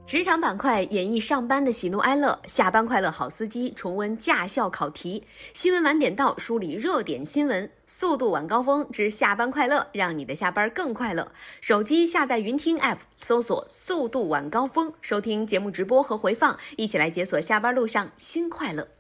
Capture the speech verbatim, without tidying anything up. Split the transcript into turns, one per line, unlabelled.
职场板块演绎上班的喜怒哀乐，下班快乐好司机重温驾校考题，新闻晚点到梳理热点新闻，速度晚高峰之下班快乐，让你的下班更快乐。手机下载云听 app， 搜索速度晚高峰，收听节目直播和回放，一起来解锁下班路上新快乐。